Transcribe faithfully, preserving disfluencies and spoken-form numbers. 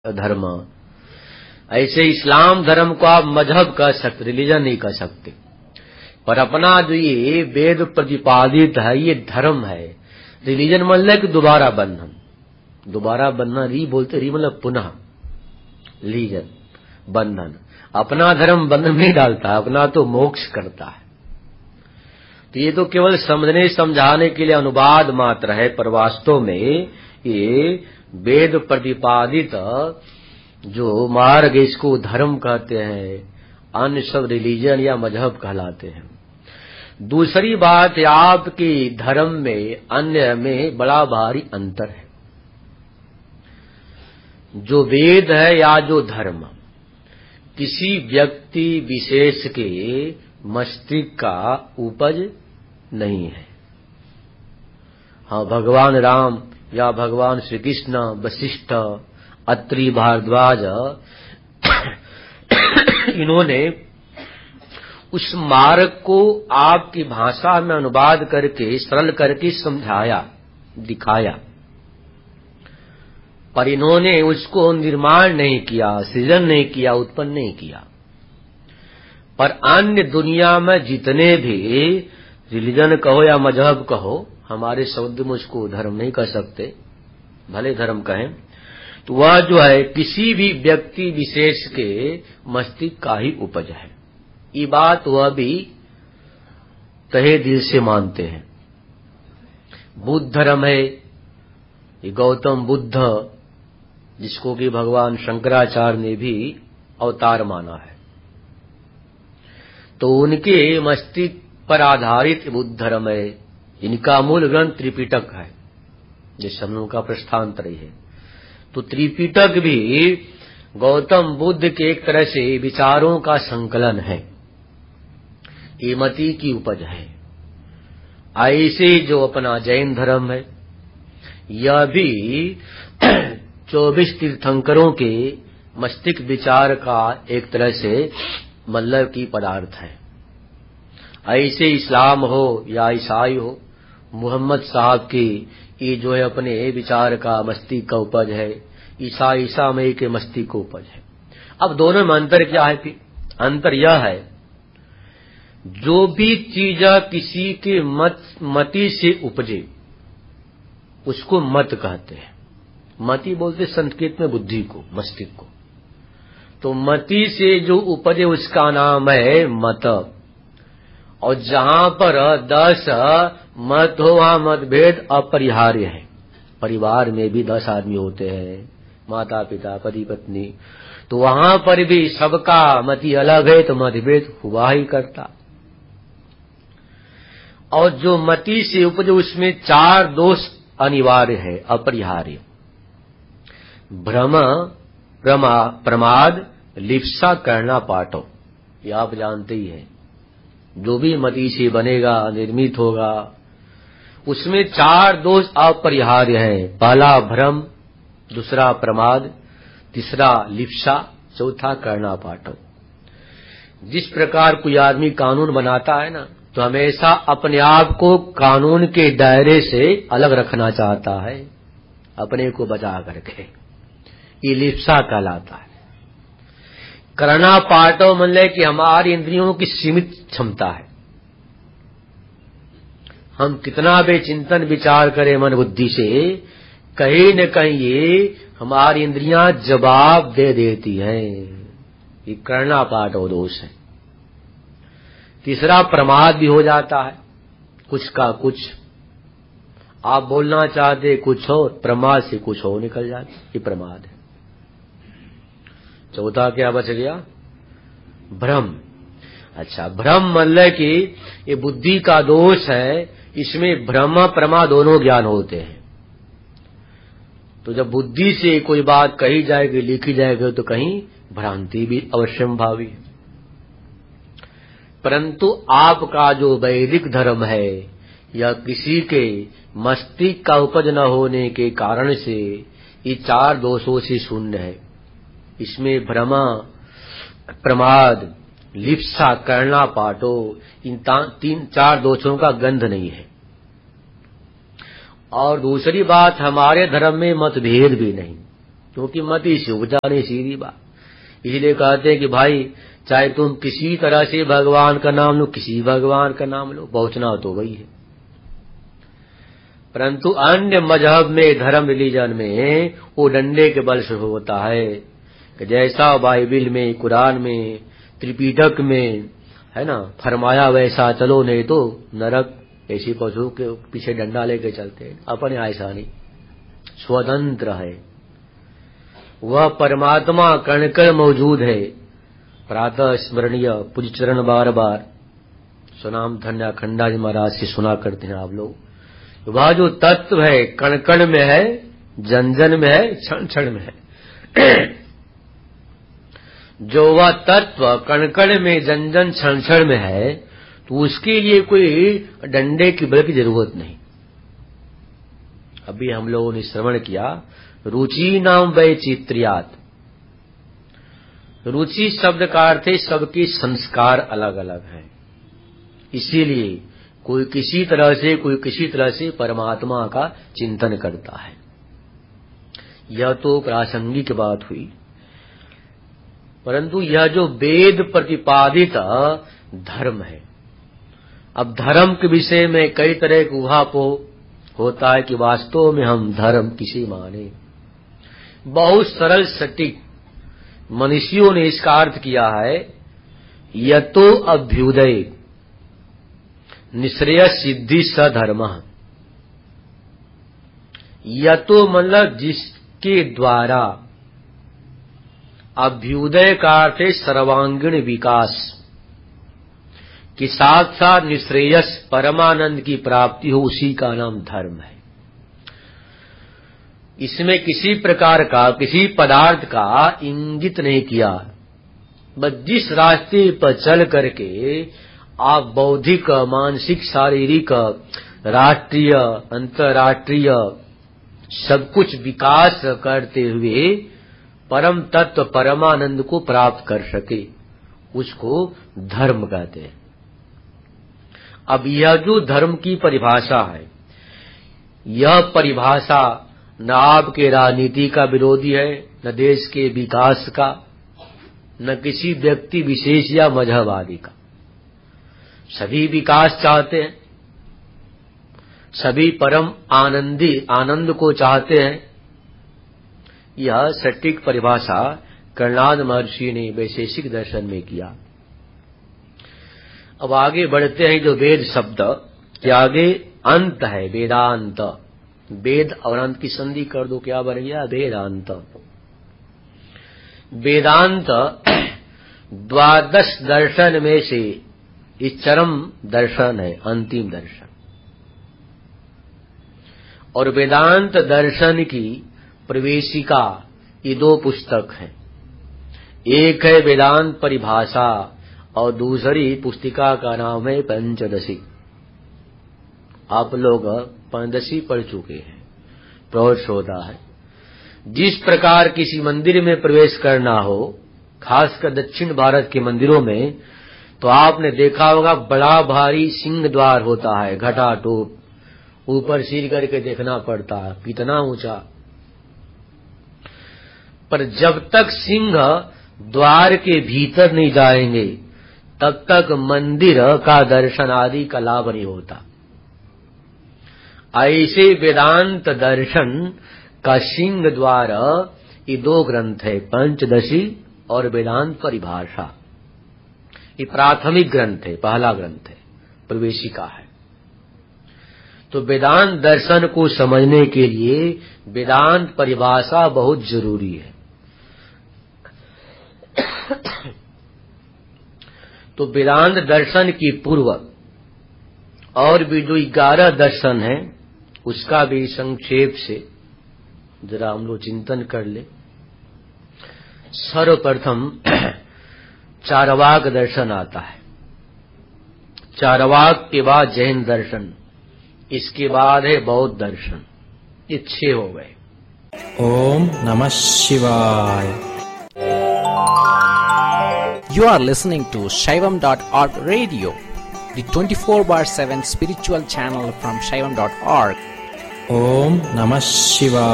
धर्म। ऐसे इस्लाम धर्म को आप मजहब कह सकते, रिलीजन नहीं कह सकते, पर अपना जो ये वेद प्रतिपादित है ये धर्म है। रिलीजन मतलब कि दोबारा बंधन, दोबारा बंधन, री बोलते, री मतलब पुनः, रिलीजन बंधन। अपना धर्म बंधन नहीं डालता, अपना तो मोक्ष करता है। तो ये तो केवल समझने समझाने के लिए अनुवाद मात्र है, पर वास्तव में ये वेद प्रतिपादित जो मार्ग, इसको धर्म कहते हैं, अन्य सब रिलीजन या मजहब कहलाते हैं। दूसरी बात, आपकी धर्म में अन्य में बड़ा भारी अंतर है। जो वेद है या जो धर्म किसी व्यक्ति विशेष के मस्तिष्क का उपज नहीं है। हाँ, भगवान राम या भगवान श्री कृष्ण, वशिष्ठ, अत्रि, भारद्वाज, इन्होंने उस मार्ग को आपकी भाषा में अनुवाद करके, सरल करके समझाया, दिखाया, पर इन्होंने उसको निर्माण नहीं किया, सृजन नहीं किया, उत्पन्न नहीं किया। पर अन्य दुनिया में जितने भी रिलीजन कहो या मजहब कहो, हमारे शब्द में उसको धर्म नहीं कह सकते, भले धर्म कहें, तो वह जो है किसी भी व्यक्ति विशेष के मस्तिष्क का ही उपज है। ये बात वह भी तहे दिल से मानते हैं। बुद्ध धर्म है, ये गौतम बुद्ध, जिसको कि भगवान शंकराचार्य ने भी अवतार माना है, तो उनके मस्तिष्क पर आधारित बुद्ध धर्म है। इनका मूल ग्रंथ त्रिपिटक है, जिस हम लोगों का प्रस्थानत्रय है। तो त्रिपिटक भी गौतम बुद्ध के एक तरह से विचारों का संकलन है, ये मति की उपज है। ऐसे जो अपना जैन धर्म है, यह भी चौबीस तीर्थंकरों के मस्तिष्क विचार का एक तरह से मतलब की पदार्थ है। ऐसे इस्लाम हो या ईसाई हो, मोहम्मद साहब की ये जो है अपने विचार का मस्तिष्क का उपज है, ईसा ईसा मई के मस्तिष्क का उपज है। अब दोनों में अंतर क्या है? फिर अंतर यह है, जो भी चीज किसी के मत मति से उपजे उसको मत कहते हैं। मति बोलते संस्कृत में बुद्धि को, मस्तिष्क को। तो मति से जो उपजे उसका नाम है मत। और जहां पर दस मत हो वहां मतभेद अपरिहार्य है। परिवार में भी दस आदमी होते हैं, माता पिता, पति पत्नी, तो वहां पर भी सबका मति अलग है, तो मतभेद हुआ ही करता। और जो मति से उपजे उसमें चार दोष अनिवार्य है, अपरिहार्य। भ्रम, प्रमा, प्रमाद, लिप्सा, करना पाठो, ये आप जानते ही हैं। जो भी मति से बनेगा, निर्मित होगा, उसमें चार दोष अपरिहार्य हैं। पहला भ्रम, दूसरा प्रमाद, तीसरा लिप्सा, चौथा करना पाठो। जिस प्रकार कोई आदमी कानून बनाता है ना, तो हमेशा अपने आप को कानून के दायरे से अलग रखना चाहता है, अपने को बचा करके, ये लिप्सा कहलाता है। करना पाठो मतलब कि हमारी इंद्रियों की सीमित क्षमता है। हम कितना भी चिंतन विचार करें मन बुद्धि से, कहीं न कहीं ये हमारी इंद्रियां जवाब दे देती हैं। ये करना पाठो दोष है। तीसरा प्रमाद भी हो जाता है, कुछ का कुछ आप बोलना चाहते कुछ हो, प्रमाद से कुछ हो निकल जाता, ये प्रमाद है। चौथा क्या बच गया? भ्रम। अच्छा, भ्रम मतलब कि ये बुद्धि का दोष है, इसमें भ्रम प्रमा दोनों ज्ञान होते हैं। तो जब बुद्धि से कोई बात कही जाएगी, लिखी जाएगी, तो कहीं भ्रांति भी अवश्यम भावी है। परंतु आपका जो वैदिक धर्म है, या किसी के मस्तिष्क का उपज न होने के कारण से ये चार दोषों से शून्य है। इसमें भ्रमा, प्रमाद, लिप्सा, करना पाठो, इन तीन चार दोषों का गंध नहीं है। और दूसरी बात, हमारे धर्म में मतभेद भी नहीं। क्योंकि मति से उपजा नहीं, सीधी बात। इसलिए कहते हैं कि भाई चाहे तुम किसी तरह से भगवान का नाम लो, किसी भगवान का नाम लो, पहुंचना तो वही है। परंतु अन्य मजहब में, धर्म रिलीजन में वो डंडे के बल से होता है कि जैसा बाइबिल में, कुरान में, त्रिपिटक में है ना फरमाया वैसा चलो, नहीं तो नरक। ऐसी पशु के पीछे डंडा लेके चलते हैं। अपने ऐसा नहीं, स्वतंत्र है वह परमात्मा, कण कण मौजूद है। प्रातः स्मरणीय पूज्य चरण बार बार सुनाम धन्य अखंडा जी महाराज से सुना करते हैं आप लोग। वह जो तत्व है कण कण में है, जन जन में है, क्षण क्षण में है। जो वह तत्व कण कण में, जन जन क्षण क्षण में है, तो उसके लिए कोई डंडे की बल की जरूरत नहीं। अभी हम लोगों ने श्रवण किया रुचि नाम वैचित्र्यात्। रुचि शब्द का अर्थ है सबके संस्कार अलग अलग हैं, इसीलिए कोई किसी तरह से, कोई किसी तरह से परमात्मा का चिंतन करता है। यह तो प्रासंगिक बात हुई। परंतु यह जो वेद प्रतिपादित धर्म है, अब धर्म के विषय में कई तरह के ऊहापोह होता है कि वास्तव में हम धर्म किसे माने। बहुत सरल सटीक मनुष्यों ने इसका अर्थ किया है, यतो अभ्युदय निश्रेय सिद्धि स धर्म। यतो मतलब जिसके द्वारा, अभ्युदय का अर्थ है सर्वांगीण विकास के साथ साथ निश्रेयस परमानंद की प्राप्ति हो, उसी का नाम धर्म है। इसमें किसी प्रकार का, किसी पदार्थ का इंगित नहीं किया, बस जिस रास्ते पर चल करके आप बौद्धिक, मानसिक, शारीरिक, राष्ट्रीय, अंतर्राष्ट्रीय सब कुछ विकास करते हुए परम तत्व परमानंद को प्राप्त कर सके, उसको धर्म कहते हैं। अब यह जो धर्म की परिभाषा है, यह परिभाषा न आपके राजनीति का विरोधी है, न देश के विकास का, न किसी व्यक्ति विशेष या मजहब आदि का। सभी विकास चाहते हैं, सभी परम आनंदी आनंद को चाहते हैं। यह सटीक परिभाषा कर्णाद महर्षि ने वैशेषिक दर्शन में किया। अब आगे बढ़ते हैं। जो वेद शब्द के आगे अंत है, वेदांत। वेद और अंत की संधि कर दो, क्या बन गया? वेदांत। वेदांत द्वादश दर्शन में से इस चरम दर्शन है, अंतिम दर्शन। और वेदांत दर्शन की प्रवेशिका ये दो पुस्तक हैं। एक है वेदांत परिभाषा और दूसरी पुस्तिका का नाम है पंचदशी। आप लोग पंचदशी पढ़ चुके हैं, प्रौढ़ होता है। जिस प्रकार किसी मंदिर में प्रवेश करना हो, खासकर दक्षिण भारत के मंदिरों में, तो आपने देखा होगा बड़ा भारी सिंह द्वार होता है, घटाटोप, ऊपर सिर करके देखना पड़ता है, कितना ऊंचा। पर जब तक सिंह द्वार के भीतर नहीं जाएंगे तब तक मंदिर का दर्शन आदि का लाभ नहीं होता। ऐसे वेदांत दर्शन का सिंह द्वार ये दो ग्रंथ है, पंचदशी और वेदांत परिभाषा। ये प्राथमिक ग्रंथ है, पहला ग्रंथ है, प्रवेशिका है। तो वेदांत दर्शन को समझने के लिए वेदांत परिभाषा बहुत जरूरी है। तो वेदांत दर्शन की पूर्व और भी जो ग्यारह दर्शन है उसका भी संक्षेप से जरा हम लोग चिंतन कर ले। सर्वप्रथम चारवाक दर्शन आता है, चारवाक के बाद जैन दर्शन, इसके बाद है बौद्ध दर्शन। ये छह हो गए। ओम नमः शिवाय। You are listening to Shaivam dot org radio, the twenty-four bar seven spiritual channel from Shaivam dot org. Om Namah Shivaya.